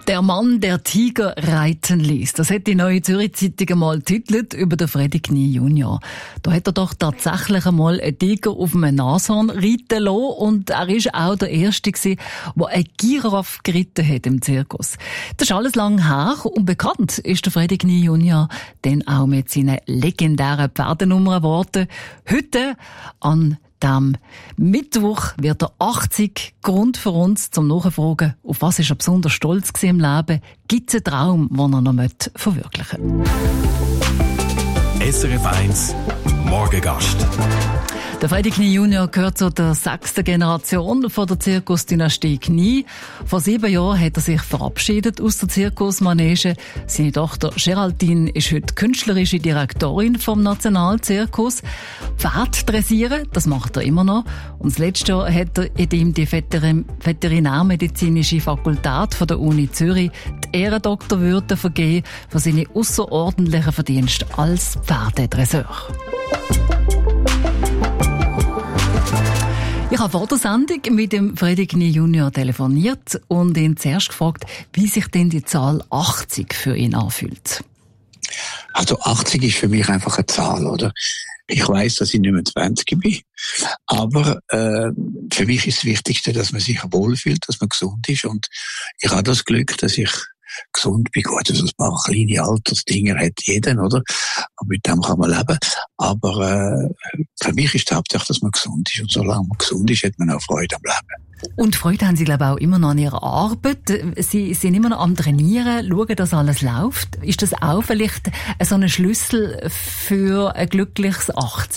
Der Mann, der Tiger reiten ließ. Das hat die Neue Zürich Zeitung einmal titelt über den Freddy Knie Junior. Da hat er doch tatsächlich einmal einen Tiger auf einem Nashorn reiten lassen und er ist auch der Erste gewesen, der eine Giraffe geritten hat im Zirkus. Das ist alles lang her und bekannt ist der Freddy Knie Junior dann auch mit seinen legendären Pferdenummern geworden. Heute an dem Mittwoch wird er 80. Grund für uns zum Nachfragen, auf was ist er besonders stolz im Leben? Gibt es einen Traum, den er noch verwirklichen möchte? SRF 1 Morgengast. Der Freddy Knie Junior gehört zu der 6. Generation von der Zirkusdynastie Knie. Vor 7 Jahren hat er sich verabschiedet aus der Zirkusmanege. Seine Tochter Geraldine ist heute künstlerische Direktorin vom Nationalzirkus. Pferd dressieren, das macht er immer noch. Und das letzte Jahr hat er in ihm die Veterinärmedizinische Fakultät von der Uni Zürich die Ehrendoktorwürde vergeben für seine ausserordentlichen Verdienste als Pferdedresseur. Ich habe vor der Sendung mit dem Freddy Knie Junior telefoniert und ihn zuerst gefragt, wie sich denn die Zahl 80 für ihn anfühlt. Also 80 ist für mich einfach eine Zahl, oder? Ich weiss, dass ich nicht mehr 20 bin, aber für mich ist das Wichtigste, dass man sich wohlfühlt, dass man gesund ist, und ich habe das Glück, dass ich gesund bin. Gut, also ein paar kleine Altersdinger hat jeder, oder? Und mit dem kann man leben. Aber für mich ist die Hauptsache, dass man gesund ist. Und solange man gesund ist, hat man auch Freude am Leben. Und Freude haben Sie, glaube ich, auch immer noch an Ihrer Arbeit. Sie sind immer noch am Trainieren, schauen, dass alles läuft. Ist das auch vielleicht so ein Schlüssel für ein glückliches 80?